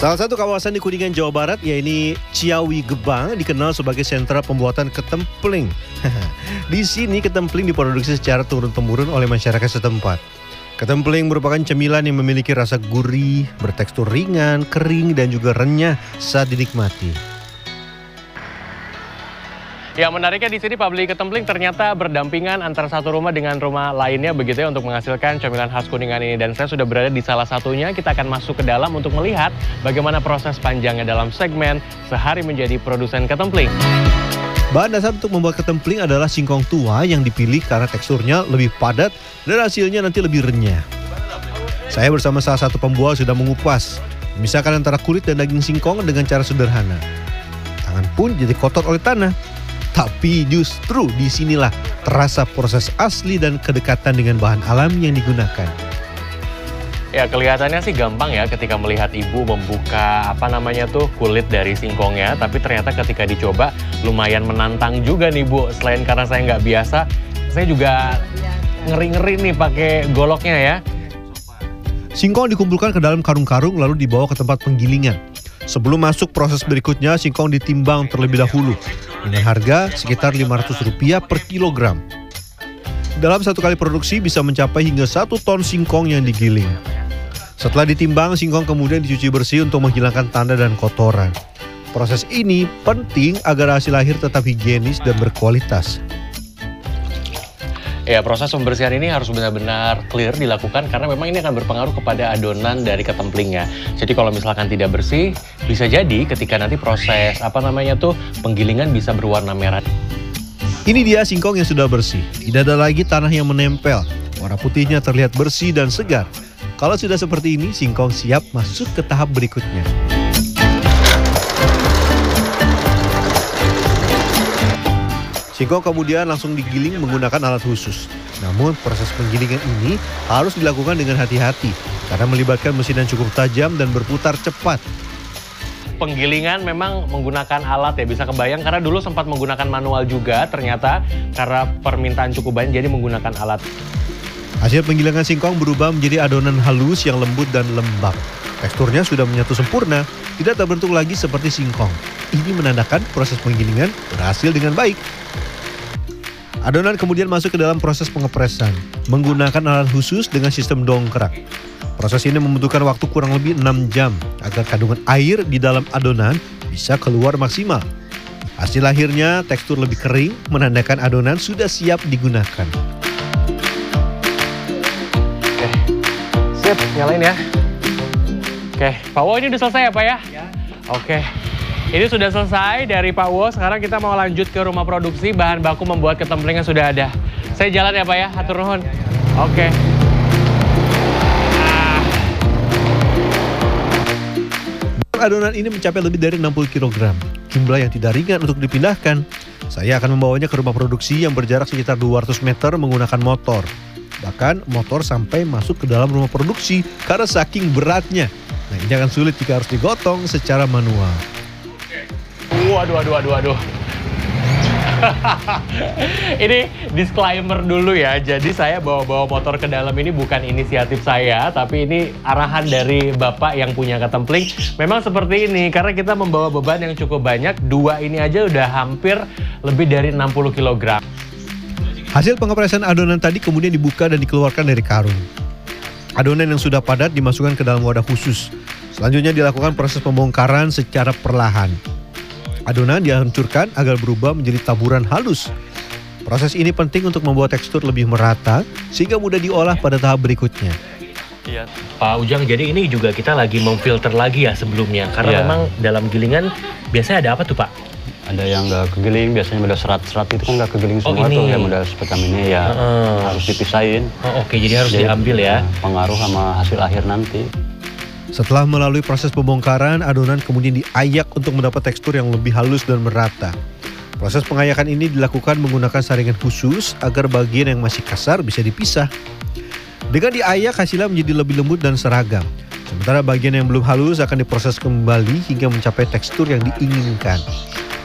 Salah satu kawasan di Kuningan, Jawa Barat, yaitu Ciawi Gebang, dikenal sebagai sentra pembuatan ketempling. Di sini ketempling diproduksi secara turun-temurun oleh masyarakat setempat. Ketempling merupakan cemilan yang memiliki rasa gurih, bertekstur ringan, kering, dan juga renyah saat dinikmati. Ya, menariknya di sini pabrik ketempling ternyata berdampingan antara satu rumah dengan rumah lainnya begitu ya untuk menghasilkan cemilan khas Kuningan ini. Dan saya sudah berada di salah satunya. Kita akan masuk ke dalam untuk melihat bagaimana proses panjangnya dalam segmen Sehari Menjadi Produsen Ketempling. Bahan dasar untuk membuat ketempling adalah singkong tua yang dipilih karena teksturnya lebih padat dan hasilnya nanti lebih renyah. Saya bersama salah satu pembuat sudah mengupas, memisahkan antara kulit dan daging singkong dengan cara sederhana. Tangan pun jadi kotor oleh tanah. Tapi justru disinilah terasa proses asli dan kedekatan dengan bahan alam yang digunakan. Ya, kelihatannya sih gampang ya ketika melihat ibu membuka kulit dari singkongnya. Tapi ternyata ketika dicoba lumayan menantang juga nih Bu. Selain karena saya nggak biasa, saya juga ngeri-ngeri nih pakai goloknya ya. Singkong dikumpulkan ke dalam karung-karung lalu dibawa ke tempat penggilingan. Sebelum masuk proses berikutnya, singkong ditimbang terlebih dahulu dengan harga sekitar Rp500 per kilogram. Dalam satu kali produksi bisa mencapai hingga 1 ton singkong yang digiling. Setelah ditimbang, singkong kemudian dicuci bersih untuk menghilangkan tanda dan kotoran. Proses ini penting agar hasil akhir tetap higienis dan berkualitas. Ya, proses pembersihan ini harus benar-benar clear dilakukan karena memang ini akan berpengaruh kepada adonan dari ketemplingnya. Jadi kalau misalkan tidak bersih, bisa jadi ketika nanti proses penggilingan bisa berwarna merah. Ini dia singkong yang sudah bersih. Tidak ada lagi tanah yang menempel. Warna putihnya terlihat bersih dan segar. Kalau sudah seperti ini, singkong siap masuk ke tahap berikutnya. Singkong kemudian langsung digiling menggunakan alat khusus. Namun proses penggilingan ini harus dilakukan dengan hati-hati karena melibatkan mesin yang cukup tajam dan berputar cepat. Penggilingan memang menggunakan alat ya, bisa kebayang karena dulu sempat menggunakan manual juga, ternyata karena permintaan cukup banyak jadi menggunakan alat. Hasil penggilingan singkong berubah menjadi adonan halus yang lembut dan lembab. Teksturnya sudah menyatu sempurna, tidak terbentuk lagi seperti singkong. Ini menandakan proses penggilingan berhasil dengan baik. Adonan kemudian masuk ke dalam proses pengepresan menggunakan alat khusus dengan sistem dongkrak. Proses ini membutuhkan waktu kurang lebih 6 jam agar kandungan air di dalam adonan bisa keluar maksimal. Hasil akhirnya tekstur lebih kering, menandakan adonan sudah siap digunakan. Oke, sip, nyalain ya. Oke, Pak Wo ini udah selesai ya Pak ya? Ya. Oke, ini sudah selesai dari Pak Wo. Sekarang kita mau lanjut ke rumah produksi. Bahan baku membuat ketemplingnya sudah ada. Saya jalan ya Pak ya, hatur nuhun. Oke. Adonan ini mencapai lebih dari 60 kg. Jumlah yang tidak ringan untuk dipindahkan. Saya akan membawanya ke rumah produksi yang berjarak sekitar 200 meter menggunakan motor. Bahkan motor sampai masuk ke dalam rumah produksi karena saking beratnya. Nah, ini akan sulit jika harus digotong secara manual. Waduh. Ini disclaimer dulu ya. Jadi saya bawa motor ke dalam ini bukan inisiatif saya, tapi ini arahan dari Bapak yang punya ketempling. Memang seperti ini karena kita membawa beban yang cukup banyak. 2 ini aja udah hampir lebih dari 60 kg. Hasil pengepresan adonan tadi kemudian dibuka dan dikeluarkan dari karung. Adonan yang sudah padat dimasukkan ke dalam wadah khusus. Selanjutnya dilakukan proses pembongkaran secara perlahan. Adonan dihancurkan agar berubah menjadi taburan halus. Proses ini penting untuk membuat tekstur lebih merata sehingga mudah diolah pada tahap berikutnya. Iya. Pak Ujang, jadi ini juga kita lagi memfilter lagi ya sebelumnya. Karena memang dalam gilingan biasanya ada apa tuh Pak? Ada yang nggak kegiling, biasanya modal serat-serat itu kan nggak kegiling semua tuh, ya modal seperti ini ya harus dipisahin. Oke, jadi harus diambil ya. Pengaruh sama hasil akhir nanti. Setelah melalui proses pembongkaran, adonan kemudian diayak untuk mendapat tekstur yang lebih halus dan merata. Proses pengayakan ini dilakukan menggunakan saringan khusus agar bagian yang masih kasar bisa dipisah. Dengan diayak, hasilnya menjadi lebih lembut dan seragam. Sementara bagian yang belum halus akan diproses kembali hingga mencapai tekstur yang diinginkan.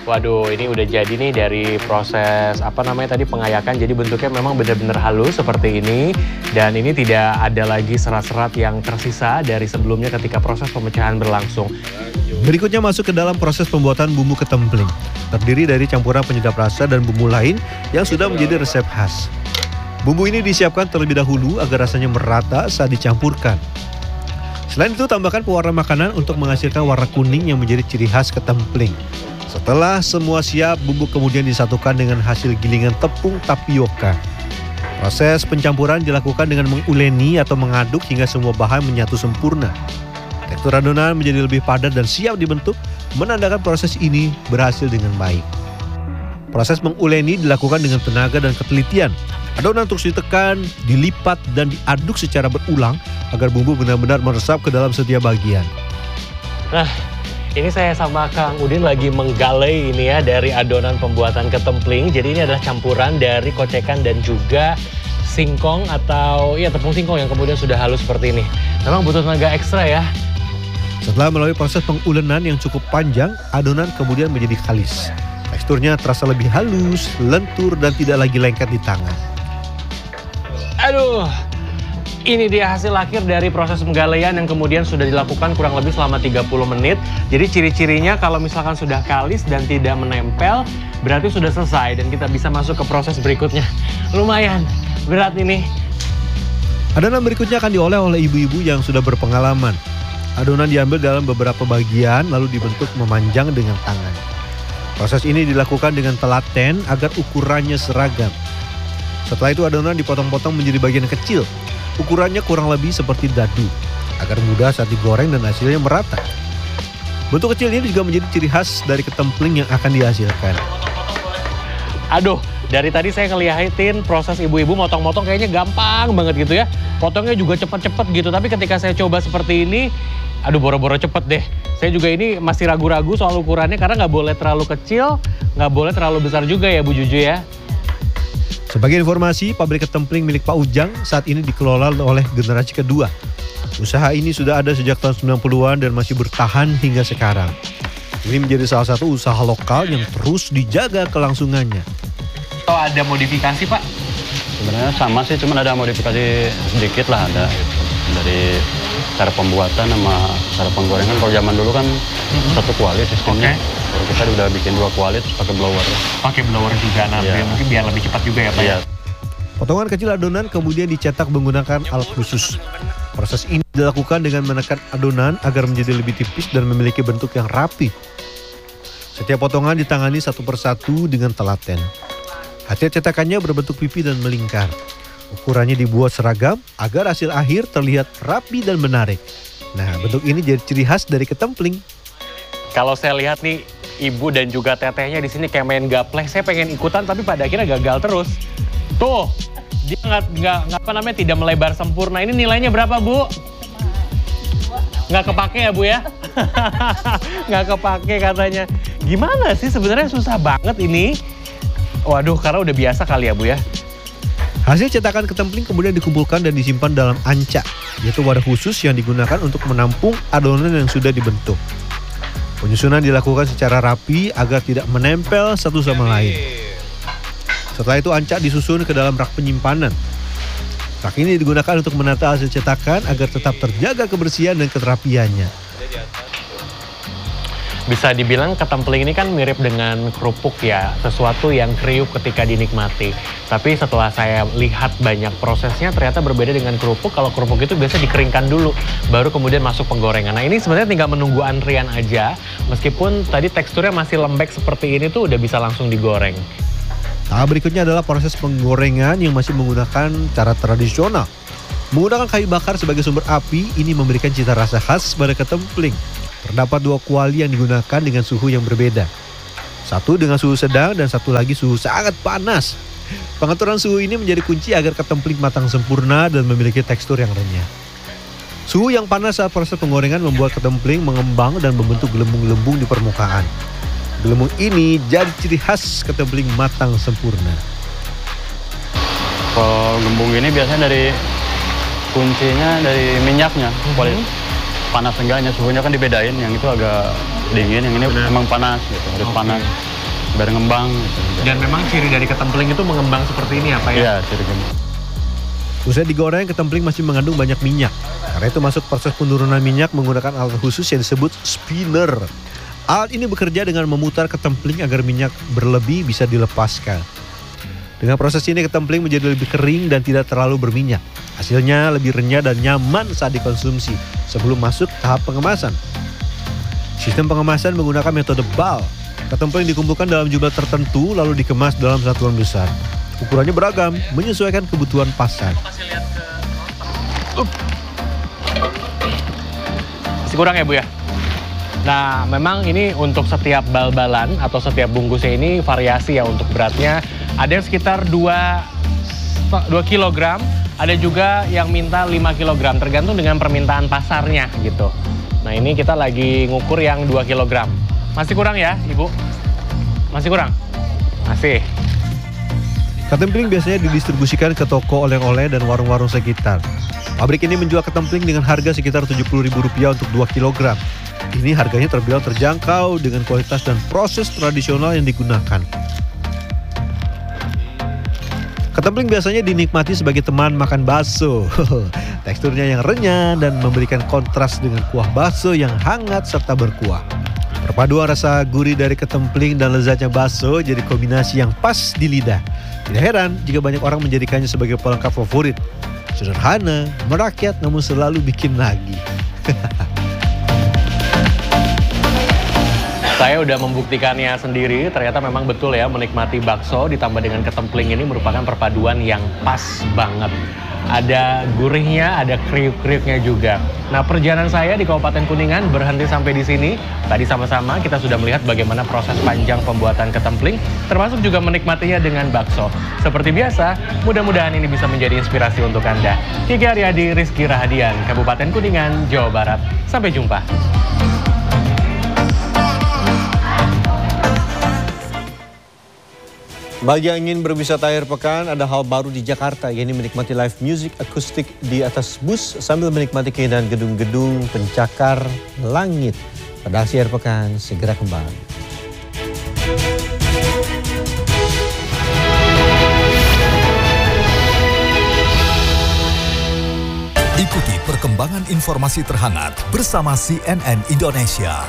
Waduh, ini udah jadi nih dari proses apa namanya tadi pengayakan. Jadi bentuknya memang benar-benar halus seperti ini. Dan ini tidak ada lagi serat-serat yang tersisa dari sebelumnya ketika proses pemecahan berlangsung. Berikutnya masuk ke dalam proses pembuatan bumbu ketempling. Terdiri dari campuran penyedap rasa dan bumbu lain yang sudah menjadi resep khas. Bumbu ini disiapkan terlebih dahulu agar rasanya merata saat dicampurkan. Selain itu, tambahkan pewarna makanan untuk menghasilkan warna kuning yang menjadi ciri khas ketempling. Setelah semua siap, bumbu kemudian disatukan dengan hasil gilingan tepung tapioka. Proses pencampuran dilakukan dengan menguleni atau mengaduk hingga semua bahan menyatu sempurna. Tekstur adonan menjadi lebih padat dan siap dibentuk, menandakan proses ini berhasil dengan baik. Proses menguleni dilakukan dengan tenaga dan ketelitian. Adonan terus ditekan, dilipat, dan diaduk secara berulang agar bumbu benar-benar meresap ke dalam setiap bagian. Nah, ini saya sama Kang Udin lagi menggalai ini ya dari adonan pembuatan ketempling. Jadi ini adalah campuran dari kocekan dan juga singkong atau ya tepung singkong yang kemudian sudah halus seperti ini. Memang butuh tenaga ekstra ya. Setelah melalui proses pengulenan yang cukup panjang, adonan kemudian menjadi kalis. Teksturnya terasa lebih halus, lentur, dan tidak lagi lengket di tangan. Aduh, ini dia hasil akhir dari proses penggalaian yang kemudian sudah dilakukan kurang lebih selama 30 menit. Jadi ciri-cirinya kalau misalkan sudah kalis dan tidak menempel, berarti sudah selesai dan kita bisa masuk ke proses berikutnya. Lumayan berat ini. Adonan berikutnya akan diolah oleh ibu-ibu yang sudah berpengalaman. Adonan diambil dalam beberapa bagian lalu dibentuk memanjang dengan tangan. Proses ini dilakukan dengan telaten agar ukurannya seragam. Setelah itu adonan dipotong-potong menjadi bagian kecil. Ukurannya kurang lebih seperti dadu, agar mudah saat digoreng dan hasilnya merata. Bentuk kecil ini juga menjadi ciri khas dari ketempling yang akan dihasilkan. Aduh, dari tadi saya ngeliatin proses ibu-ibu motong-motong kayaknya gampang banget gitu ya. Potongnya juga cepet-cepet gitu, tapi ketika saya coba seperti ini, aduh boro-boro cepet deh. Saya juga ini masih ragu-ragu soal ukurannya karena nggak boleh terlalu kecil, nggak boleh terlalu besar juga ya Bu Juju ya. Sebagai informasi, pabrik ketempling milik Pak Ujang saat ini dikelola oleh generasi kedua. Usaha ini sudah ada sejak tahun 90-an dan masih bertahan hingga sekarang. Ini menjadi salah satu usaha lokal yang terus dijaga kelangsungannya. Atau ada modifikasi Pak? Sebenarnya sama sih, cuma ada modifikasi sedikit lah ada. Dari cara pembuatan sama cara penggorengan. Kalau zaman dulu kan satu kuali sistemnya. Kalau kita udah bikin 2 kuali terus pakai blower. Pakai blower juga nanti, mungkin biar lebih cepat juga ya Pak. Iya. Potongan kecil adonan kemudian dicetak menggunakan alat khusus. Proses ini dilakukan dengan menekan adonan agar menjadi lebih tipis dan memiliki bentuk yang rapi. Setiap potongan ditangani satu persatu dengan telaten. Hasil cetakannya berbentuk pipi dan melingkar. Ukurannya dibuat seragam agar hasil akhir terlihat rapi dan menarik. Nah, bentuk ini jadi ciri khas dari ketempling. Kalau saya lihat nih, ibu dan juga tetehnya di sini kayak main gaplek. Saya pengen ikutan tapi pada akhirnya gagal terus. Tuh, dia nggak tidak melebar sempurna. Ini nilainya berapa Bu? Nggak kepake ya Bu ya? Nggak kepake katanya. Gimana sih sebenarnya susah banget ini? Waduh, karena udah biasa kali ya Bu ya. Hasil cetakan ketempling kemudian dikumpulkan dan disimpan dalam anca, yaitu wadah khusus yang digunakan untuk menampung adonan yang sudah dibentuk. Penyusunan dilakukan secara rapi agar tidak menempel satu sama lain. Setelah itu anca disusun ke dalam rak penyimpanan. Rak ini digunakan untuk menata hasil cetakan agar tetap terjaga kebersihan dan keterapiannya. Bisa dibilang ketempling ini kan mirip dengan kerupuk ya, sesuatu yang kriuk ketika dinikmati. Tapi setelah saya lihat banyak prosesnya ternyata berbeda dengan kerupuk. Kalau kerupuk itu biasa dikeringkan dulu, baru kemudian masuk penggorengan. Nah ini sebenarnya tinggal menunggu antrian aja, meskipun tadi teksturnya masih lembek seperti ini tuh udah bisa langsung digoreng. Tahap berikutnya adalah proses penggorengan yang masih menggunakan cara tradisional. Menggunakan kayu bakar sebagai sumber api, ini memberikan cita rasa khas pada ketempling. Terdapat 2 kuali yang digunakan dengan suhu yang berbeda. Satu dengan suhu sedang dan satu lagi suhu sangat panas. Pengaturan suhu ini menjadi kunci agar ketempling matang sempurna dan memiliki tekstur yang renyah. Suhu yang panas saat proses penggorengan membuat ketempling mengembang dan membentuk gelembung-gelembung di permukaan. Gelembung ini jadi ciri khas ketempling matang sempurna. Kalau gembung ini biasanya dari kuncinya dari minyaknya. Panas enggaknya, suhunya kan dibedain, yang itu agak dingin, yang ini memang panas gitu, harus panas. biar ngembang. Gitu. Dan memang ciri dari ketempling itu mengembang seperti ini apa ya? Iya, ciri gembang. Usai digoreng, ketempling masih mengandung banyak minyak. Karena itu masuk proses penurunan minyak menggunakan alat khusus yang disebut spinner. Alat ini bekerja dengan memutar ketempling agar minyak berlebih bisa dilepaskan. Dengan proses ini ketempling menjadi lebih kering dan tidak terlalu berminyak. Hasilnya lebih renyah dan nyaman saat dikonsumsi sebelum masuk tahap pengemasan. Sistem pengemasan menggunakan metode bal. Ketempling dikumpulkan dalam jumlah tertentu lalu dikemas dalam satuan besar. Ukurannya beragam, menyesuaikan kebutuhan pasar. Masih kurang ya Bu ya? Nah, memang ini untuk setiap bal-balan atau setiap bungkusnya ini variasi ya untuk beratnya. Ada yang sekitar 2 kg, ada juga yang minta 5 kg, tergantung dengan permintaan pasarnya gitu. Nah, ini kita lagi ngukur yang 2 kg. Masih kurang ya, Ibu? Masih kurang? Masih. Ketempling biasanya didistribusikan ke toko oleh-oleh dan warung-warung sekitar. Pabrik ini menjual ketempling dengan harga sekitar Rp70.000 untuk 2 kg. Ini harganya terbilang terjangkau dengan kualitas dan proses tradisional yang digunakan. Ketempling biasanya dinikmati sebagai teman makan bakso. Teksturnya yang renyah dan memberikan kontras dengan kuah bakso yang hangat serta berkuah. Perpaduan rasa gurih dari ketempling dan lezatnya bakso jadi kombinasi yang pas di lidah. Tidak heran jika banyak orang menjadikannya sebagai pelengkap favorit. Sederhana, merakyat namun selalu bikin lagi. Saya udah membuktikannya sendiri, ternyata memang betul ya menikmati bakso ditambah dengan ketempling ini merupakan perpaduan yang pas banget. Ada gurihnya, ada kriuk-kriuknya juga. Nah, perjalanan saya di Kabupaten Kuningan berhenti sampai di sini. Tadi sama-sama kita sudah melihat bagaimana proses panjang pembuatan ketempling, termasuk juga menikmatinya dengan bakso. Seperti biasa, mudah-mudahan ini bisa menjadi inspirasi untuk Anda. Kiki Aryadi, Rizky Rahadian, Kabupaten Kuningan, Jawa Barat. Sampai jumpa. Bagi yang ingin berwisata akhir pekan, ada hal baru di Jakarta, yaitu menikmati live music akustik di atas bus sambil menikmati keindahan gedung-gedung pencakar langit. Pada aksi akhir pekan, segera kembali. Ikuti perkembangan informasi terhangat bersama CNN Indonesia.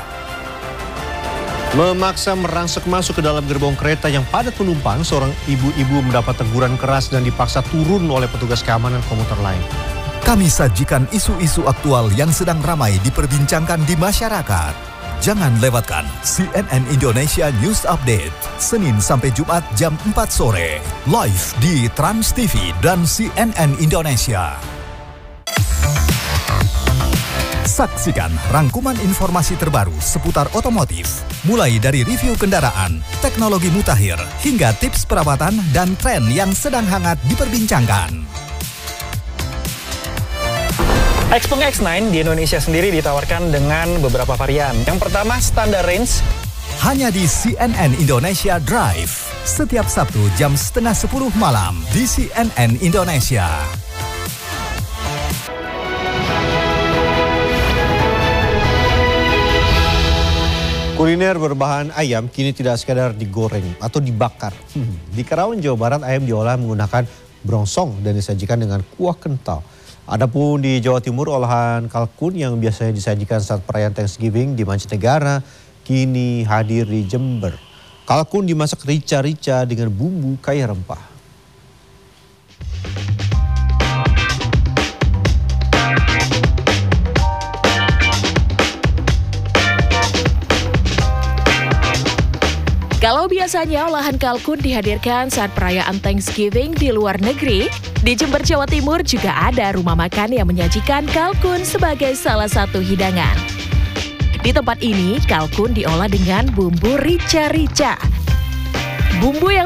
Memaksa merangsek masuk ke dalam gerbong kereta yang padat penumpang, seorang ibu-ibu mendapat teguran keras dan dipaksa turun oleh petugas keamanan komuter lain. Kami sajikan isu-isu aktual yang sedang ramai diperbincangkan di masyarakat. Jangan lewatkan CNN Indonesia News Update, Senin sampai Jumat jam 4 sore, live di Trans TV dan CNN Indonesia. Saksikan rangkuman informasi terbaru seputar otomotif, mulai dari review kendaraan, teknologi mutakhir, hingga tips perawatan dan tren yang sedang hangat diperbincangkan. Xpeng X9 di Indonesia sendiri ditawarkan dengan beberapa varian. Yang pertama, standar range. Hanya di CNN Indonesia Drive, setiap Sabtu jam 9:30 malam di CNN Indonesia. Kuliner berbahan ayam kini tidak sekadar digoreng atau dibakar. Di Karawang, Jawa Barat, ayam diolah menggunakan brongsong dan disajikan dengan kuah kental. Adapun di Jawa Timur, olahan kalkun yang biasanya disajikan saat perayaan Thanksgiving di mancanegara kini hadir di Jember. Kalkun dimasak rica-rica dengan bumbu kaya rempah. Kalau biasanya olahan kalkun dihadirkan saat perayaan Thanksgiving di luar negeri, di Jember, Jawa Timur juga ada rumah makan yang menyajikan kalkun sebagai salah satu hidangan. Di tempat ini, kalkun diolah dengan bumbu rica-rica. Bumbu yang